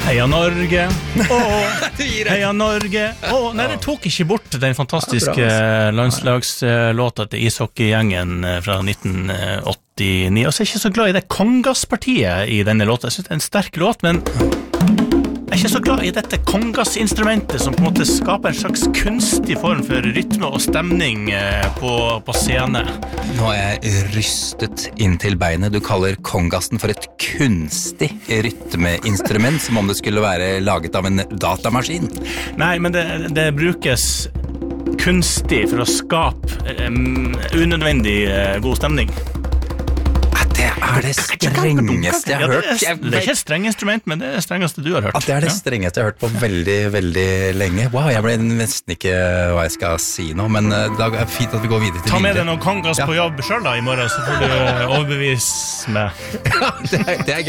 Heia Norge, heia Norge. Nei, det tok ikke bort den fantastiske landslagslåta til ishockeygjengen fra 1989. Og så er jeg ikke så glad i det kongaspartiet i denne låta. Jeg synes det er en sterk låt, men jeg er ikke så glad i dette kongasinstrumentet som på en måte skaper en slags kunstig form for rytme og stemning på scene. Nå er jeg rystet inn til beinet. Du kaller kongasen for et kunstig rytmeinstrument, som om det skulle være laget av en datamaskin. Nei, men det brukes kunstig for å skape unødvendig god stemning. Det er det strengeste jeg har hørt. Det er ikke et streng instrument, men det er det strengeste du har hørt. Det er det strengeste jeg har hørt på veldig, veldig lenge. Wow, jeg ble nesten ikke hva jeg skal si nå, men det er fint at vi går videre til Ta med deg noen kongas på jobb selv da i morgen, så får du overbevise meg. Det er